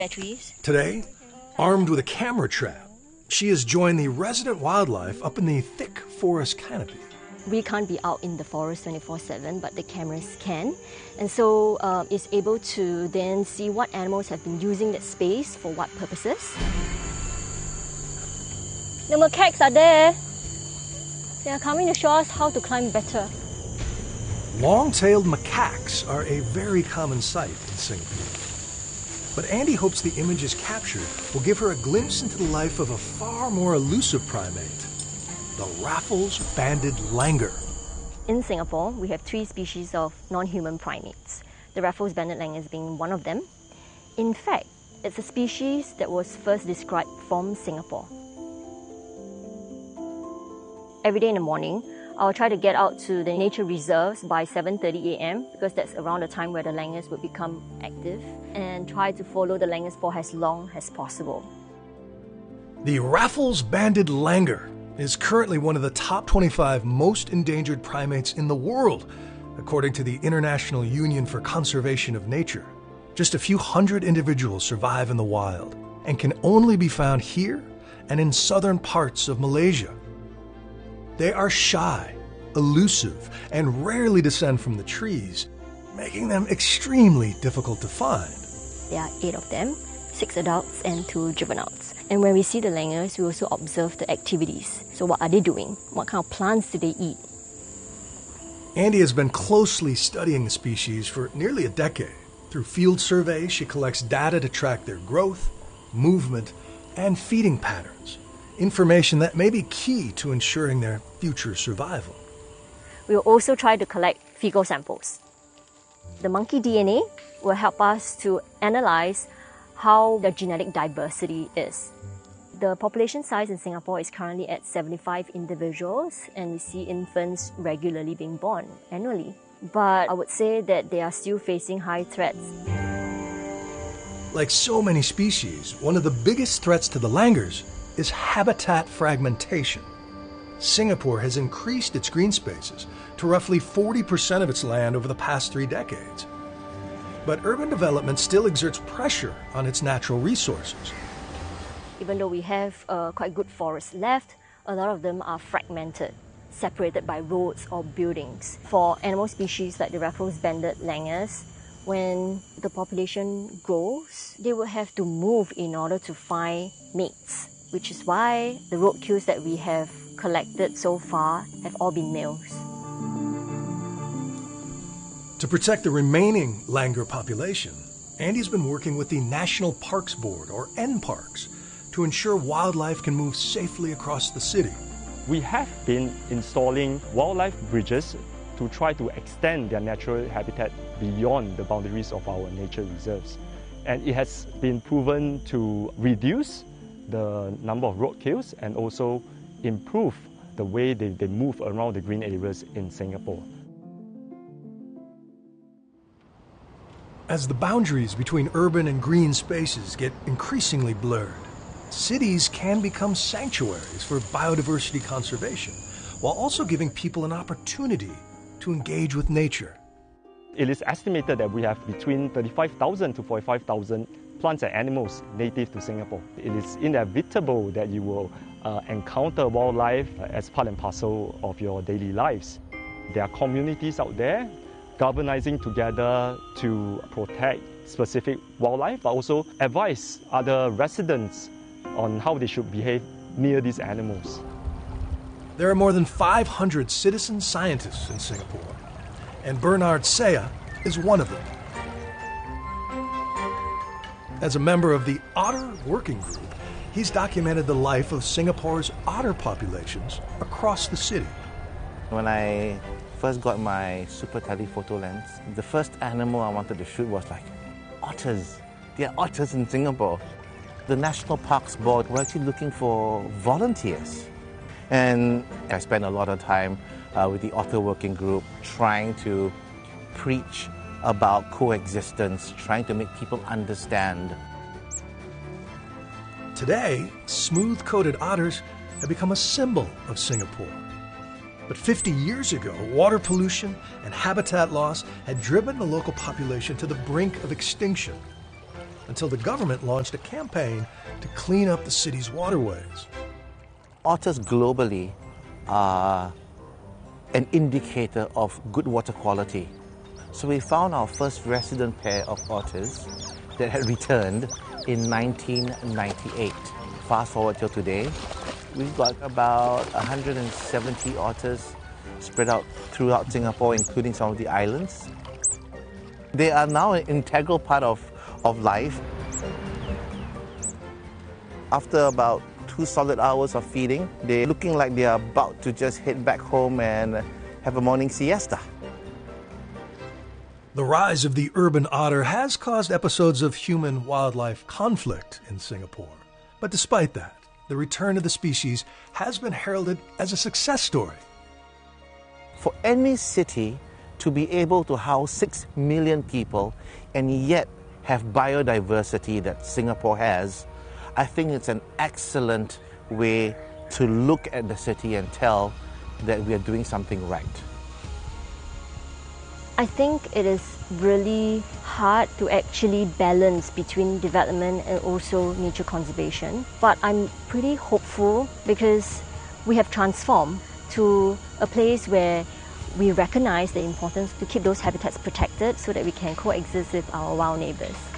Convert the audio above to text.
batteries. Today, armed with a camera trap, she has joined the resident wildlife up in the thick forest canopy. We can't be out in the forest 24/7, but the cameras can. And so it's able to then see what animals have been using that space for what purposes. The macaques are there. They are coming to show us how to climb better. Long-tailed macaques are a very common sight in Singapore. But Andy hopes the images captured will give her a glimpse into the life of a far more elusive primate, the Raffles banded langur. In Singapore, we have 3 species of non-human primates, the Raffles banded langur being one of them. In fact, it's a species that was first described from Singapore. Every day in the morning, I'll try to get out to the nature reserves by 7:30 a.m. because that's around the time where the langurs would become active, and try to follow the langurs for as long as possible. The Raffles banded langur is currently one of the top 25 most endangered primates in the world, according to the International Union for Conservation of Nature. Just a few hundred individuals survive in the wild and can only be found here and in southern parts of Malaysia. They are shy, elusive, and rarely descend from the trees, making them extremely difficult to find. There are 8 of them, 6 adults and 2 juveniles. And when we see the langurs, we also observe the activities. So what are they doing? What kind of plants do they eat? Andy has been closely studying the species for nearly a decade. Through field surveys, she collects data to track their growth, movement, and feeding patterns. Information that may be key to ensuring their future survival. We will also try to collect fecal samples. The monkey DNA will help us to analyze how the genetic diversity is. The population size in Singapore is currently at 75 individuals, and we see infants regularly being born annually. But I would say that they are still facing high threats. Like so many species, one of the biggest threats to the langurs is habitat fragmentation. Singapore has increased its green spaces to roughly 40% of its land over the past 3 decades. But urban development still exerts pressure on its natural resources. Even though we have quite good forests left, a lot of them are fragmented, separated by roads or buildings. For animal species like the Raffles banded langurs, when the population grows, they will have to move in order to find mates, which is why the roadkills that we have collected so far have all been males. To protect the remaining langur population, Andy's been working with the National Parks Board, or NParks, to ensure wildlife can move safely across the city. We have been installing wildlife bridges to try to extend their natural habitat beyond the boundaries of our nature reserves. And it has been proven to reduce the number of roadkills and also improve the way they move around the green areas in Singapore. As the boundaries between urban and green spaces get increasingly blurred, cities can become sanctuaries for biodiversity conservation, while also giving people an opportunity to engage with nature. It is estimated that we have between 35,000 to 45,000 plants and animals native to Singapore. It is inevitable that you will encounter wildlife as part and parcel of your daily lives. There are communities out there galvanizing together to protect specific wildlife, but also advise other residents on how they should behave near these animals. There are more than 500 citizen scientists in Singapore, and Bernard Saya is one of them. As a member of the Otter Working Group, he's documented the life of Singapore's otter populations across the city. When I first got my super telephoto lens, the first animal I wanted to shoot was like otters. There are otters in Singapore. The National Parks Board were actually looking for volunteers. And I spent a lot of time with the Otter Working Group trying to preach about coexistence, trying to make people understand. Today, smooth-coated otters have become a symbol of Singapore. But 50 years ago, water pollution and habitat loss had driven the local population to the brink of extinction. until the government launched a campaign to clean up the city's waterways. Otters globally are an indicator of good water quality. So we found our first resident pair of otters that had returned in 1998. Fast forward till today, we've got about 170 otters spread out throughout Singapore, including some of the islands. They are now an integral part of life. After about 2 solid hours of feeding, they're looking like they are about to just head back home and have a morning siesta. The rise of the urban otter has caused episodes of human-wildlife conflict in Singapore. But despite that, the return of the species has been heralded as a success story. For any city to be able to house 6 million people and yet have biodiversity that Singapore has, I think it's an excellent way to look at the city and tell that we are doing something right. I think it is really hard to actually balance between development and also nature conservation. But I'm pretty hopeful because we have transformed to a place where we recognize the importance to keep those habitats protected so that we can coexist with our wild neighbors.